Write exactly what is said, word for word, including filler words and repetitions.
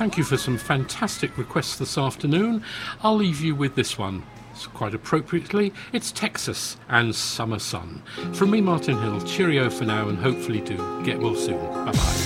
thank you for some fantastic requests this afternoon. I'll leave you with this one. So quite appropriately, it's Texas and Summer Sun. From me, Martin Hill, cheerio for now, and hopefully do get well soon. Bye-bye.